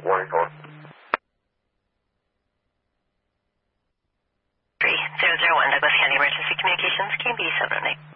Warning phone. 3001 Douglas County Emergency Communications, KMB 708.